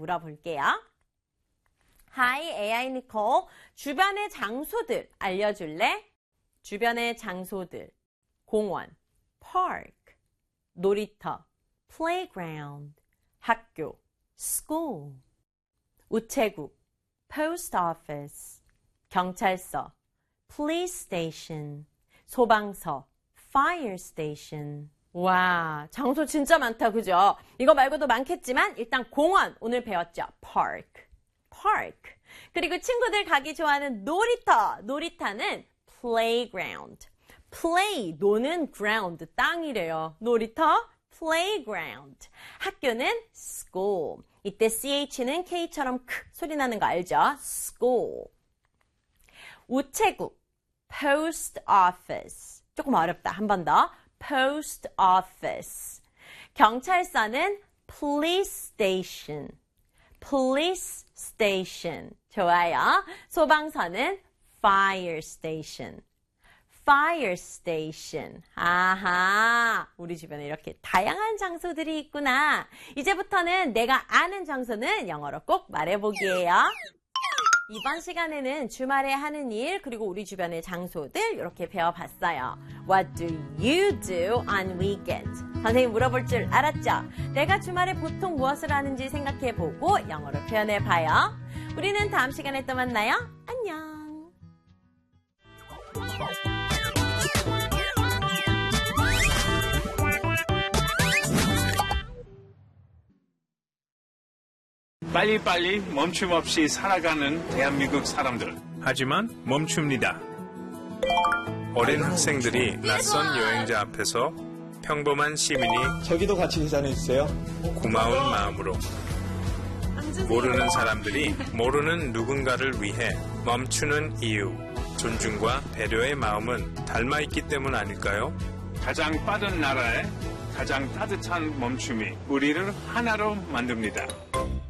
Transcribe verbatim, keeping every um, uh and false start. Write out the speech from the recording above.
물어볼게요. Hi, 에이아이 니콜. 주변의 장소들 알려줄래? 주변의 장소들. 공원, park, 놀이터, playground, 학교, school, 우체국, post office, 경찰서, police station, 소방서, fire station. 와, 장소 진짜 많다, 그죠? 이거 말고도 많겠지만 일단 공원 오늘 배웠죠? park, park. 그리고 친구들 가기 좋아하는 놀이터, 놀이터는 playground. play, 노는 ground, 땅이래요. 놀이터, playground. 학교는 school. 이때 ch는 K처럼 크 소리 나는 거 알죠? school. 우체국, post office. 조금 어렵다. 한 번 더. post office. 경찰서는 police station. police station. 좋아요. 소방서는 fire station. fire station. 아하, 우리 주변에 이렇게 다양한 장소들이 있구나. 이제부터는 내가 아는 장소는 영어로 꼭 말해보기예요. 이번 시간에는 주말에 하는 일 그리고 우리 주변의 장소들 이렇게 배워봤어요. What do you do on weekends? 선생님 물어볼 줄 알았죠? 내가 주말에 보통 무엇을 하는지 생각해보고 영어로 표현해봐요. 우리는 다음 시간에 또 만나요. 안녕. 빨리빨리 멈춤 없이 살아가는 대한민국 사람들. 하지만 멈춥니다. 어린 학생들이 낯선 여행자 앞에서 평범한 시민이 저기도 같이 계산해주세요. 고마운 마음으로 모르는 사람들이 모르는 누군가를 위해 멈추는 이유, 존중과 배려의 마음은 닮아있기 때문 아닐까요? 가장 빠른 나라에 가장 따뜻한 멈춤이 우리를 하나로 만듭니다.